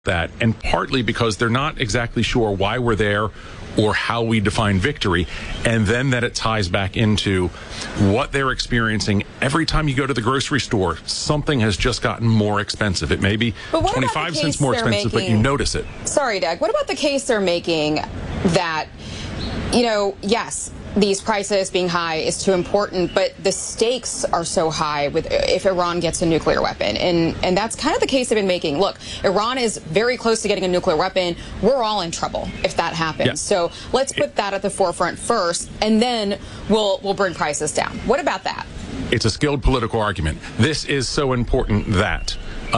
that, and partly because they're not exactly sure why we're there or how we define victory, and then that it ties back into what they're experiencing every time you go to the grocery store. Something has just gotten more expensive. It may be 25 cents more expensive, but you notice it. Sorry, Doug. What about the case they're making that, you know, yes, these prices being high is too important, but the stakes are so high with if Iran gets a nuclear weapon. And that's kind of the case they've been making. Look, Iran is very close to getting a nuclear weapon. We're all in trouble if that happens. Yeah. So let's put that at the forefront first, and then we'll bring prices down. What about that? It's a skilled political argument. This is so important that.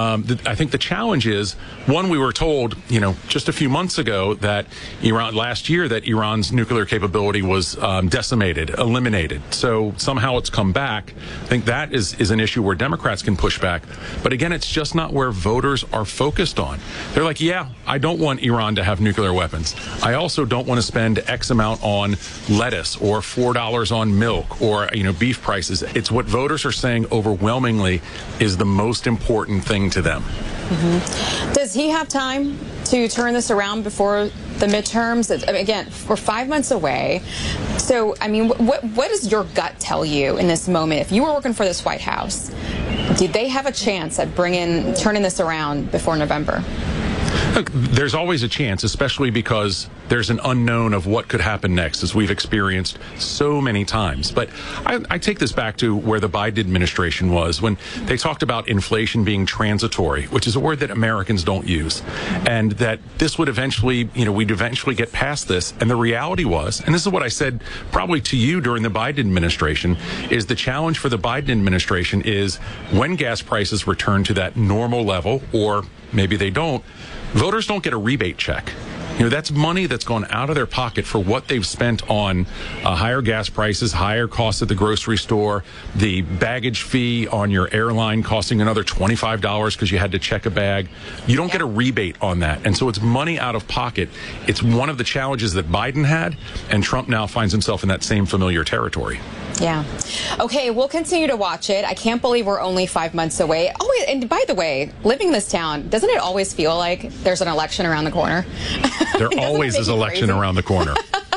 I think the challenge is, one, we were told, just a few months ago that last year, that Iran's nuclear capability was decimated, eliminated. So somehow it's come back. I think that is an issue where Democrats can push back. But again, it's just not where voters are focused on. They're like, yeah, I don't want Iran to have nuclear weapons. I also don't want to spend X amount on lettuce or $4 on milk or, beef prices. It's what voters are saying overwhelmingly is the most important thing to them. Mm-hmm. Does he have time to turn this around before the midterms? Again, we're 5 months away. So, what does your gut tell you in this moment? If you were working for this White House, did they have a chance at turning this around before November? Look, there's always a chance, especially because there's an unknown of what could happen next, as we've experienced so many times. But I take this back to where the Biden administration was when they talked about inflation being transitory, which is a word that Americans don't use, and that this would eventually, we'd eventually get past this. And the reality was, and this is what I said probably to you during the Biden administration, is the challenge for the Biden administration is when gas prices return to that normal level, or maybe they don't, voters don't get a rebate check. That's money that's gone out of their pocket for what they've spent on higher gas prices, higher costs at the grocery store, the baggage fee on your airline costing another $25 because you had to check a bag. You don't get a rebate on that. And so it's money out of pocket. It's one of the challenges that Biden had, and Trump now finds himself in that same familiar territory. Yeah. Okay, we'll continue to watch it. I can't believe we're only 5 months away. Oh, and by the way, living in this town, doesn't it always feel like there's an election around the corner? There always is election around the corner.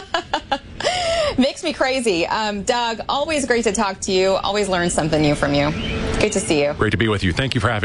Makes me crazy. Doug, always great to talk to you. Always learn something new from you. Good to see you. Great to be with you. Thank you for having me.